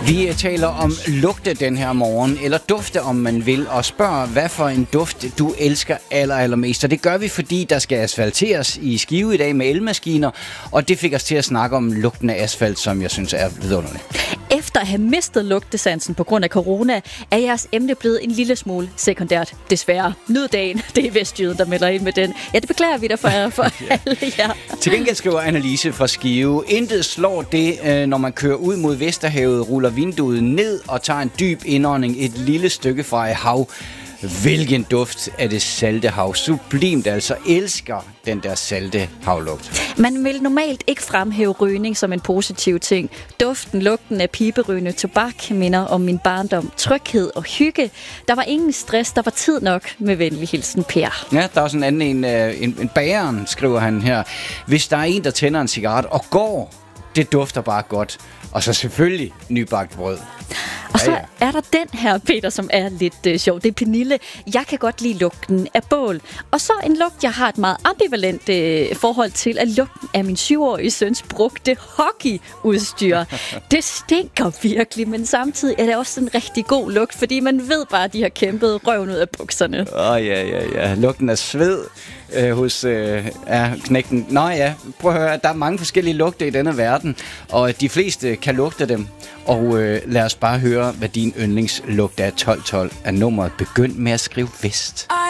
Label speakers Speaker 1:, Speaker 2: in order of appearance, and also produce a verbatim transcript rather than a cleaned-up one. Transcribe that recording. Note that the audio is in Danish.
Speaker 1: Vi taler om lugte den her morgen, eller dufte om man vil, og spørger, hvad for en duft du elsker aller, allermest. Og det gør vi, fordi der skal asfalteres i Skive i dag med elmaskiner, og det fik os til at snakke om lugten af asfalt, som jeg synes er vidunderligt.
Speaker 2: Efter at have mistet lugtesansen på grund af corona, er jeres emne blevet en lille smule sekundært. Desværre. Nyd dagen. Det er Vestjyden, der melder ind med den. Ja, det beklager vi dig for, for ja. alle jer.
Speaker 1: Til gengæld skriver Annelise fra Skive: intet slår det, når man kører ud mod Vesterhavet, ruller vinduet ned og tager en dyb indånding et lille stykke fra et hav. Hvilken duft af det salte hav. Sublimt, altså. Elsker den der salte havlugt.
Speaker 2: Man vil normalt ikke fremhæve rygning som en positiv ting. Duften, lugten af piberygende tobak minder om min barndom. Tryghed og hygge. Der var ingen stress, der var tid nok. Med venlig hilsen, Per.
Speaker 1: Ja, der er også en anden en, en, en bageren, skriver han her. Hvis der er en, der tænder en cigaret og går, det dufter bare godt. Og så selvfølgelig nybagt brød.
Speaker 2: Og så er der den her, Peter, som er lidt øh, sjov. Det er Pernille. Jeg kan godt lide lugten af bål. Og så en lugt, jeg har et meget ambivalent øh, forhold til, at lugten af min syvårige søns brugte hockeyudstyr. Det stinker virkelig, men samtidig er det også en rigtig god lugt, fordi man ved bare, at de har kæmpet røven ud af bukserne.
Speaker 1: Åh, oh, ja, ja, ja. Lugten af sved øh, hos øh, ja, knægten. Nå ja, prøv at høre, der er mange forskellige lugte i denne verden, og de fleste kan lugte dem. Og øh, lad os bare høre, hvad din yndlingslugt er. tolv tolv er nummeret. Begynd med at skrive vest.